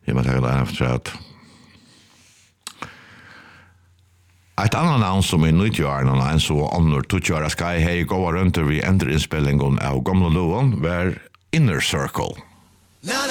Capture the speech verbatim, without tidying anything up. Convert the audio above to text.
Jeg må tenke det efter at et annet navn som er nyttjøren, og en så annor tuttjøra skai hei gåa rundt vi endreinnspillingen av gamle loven, var Inner Circle.